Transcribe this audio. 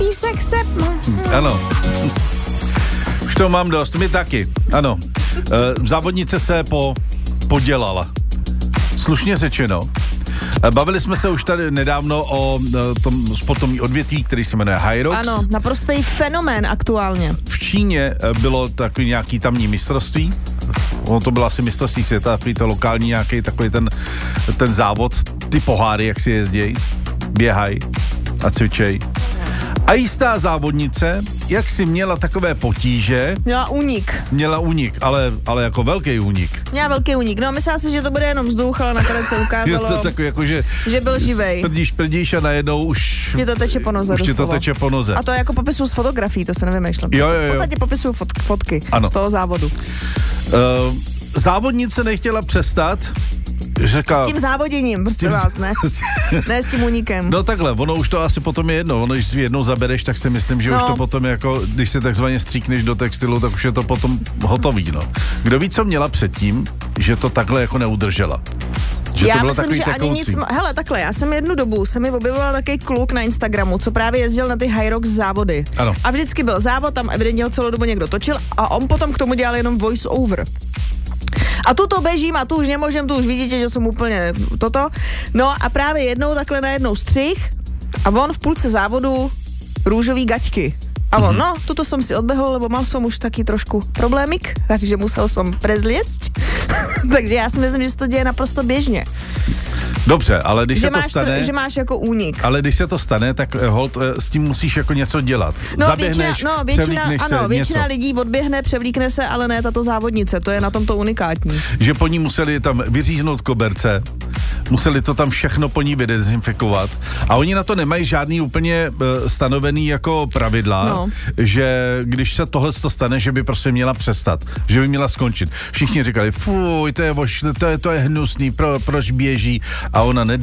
písek se... Ano. Už to mám dost, my taky. Ano. Závodnice se podělala. Slušně řečeno. Bavili jsme se už tady nedávno o tom sportovní odvětví, který se jmenuje Hyrox. Ano, naprostý fenomén aktuálně. V Číně bylo takový nějaký tamní mistrovství. Ono to bylo asi mistrovství světa, takový to lokální nějaký takový ten závod, ty poháry, jak si jezdějí, běhají a cvičej. A jistá závodnice, jak si měla takové potíže... Měla únik, ale jako velký únik. Měla velký únik. No, myslela si, že to bude jenom vzduch, ale nakonec se ukázalo, to takový, jako, že byl živej. Prdíš a najednou už... Ti to teče po noze. Už ti to teče po noze. A to jako popisuju z fotografií, to se nevymýšlím. Jo. V podstatě popisuju fotky z toho závodu. Závodnice nechtěla přestat... S tím závoděním, prostě vás, ne? Ne s tím únikem. No takhle, ono už to asi potom je jedno. Ono, když si jednou zabereš, tak si myslím, že už to potom jako, když se takzvaně stříkneš do textilu, tak už je to potom hotový, no. Kdo ví, co měla předtím, že to takhle jako neudržela? Že já to bylo myslím, že tekoucí. ani nic... Hele, takhle, já jsem jednu dobu, se mi objevila takový kluk na Instagramu, co právě jezdil na ty Hyrox závody. Ano. A vždycky byl závod, tam evidentně ho celou dobu někdo točil a on potom k tomu dělal jenom voice over. A tu to bežím a tu už nemůžem, tu už vidíte, že jsem úplně toto. No a právě jednou takhle najednou střih a on v půlce závodu růžový gaťky. A on, tuto som si odbehol, lebo mal som už taký trošku problémik, takže musel som prezliecť. Takže já si myslím, že se to děje naprosto běžně. Dobře, ale když se to stane... Že máš jako únik. Ale když se to stane, tak hold, s tím musíš jako něco dělat. Zaběhneš, převlíkneš se, většina lidí odběhne, převlíkne se, ale ne tato závodnice, to je na tomto unikátní. Že po ní museli tam vyříznout koberce, museli to tam všechno po ní vydezinfikovat a oni na to nemají žádný úplně stanovený jako pravidla, že když se tohle stane, že by prostě měla přestat, že by měla skončit. Všichni říkali, fuj, to je hnusný, proč běží a ona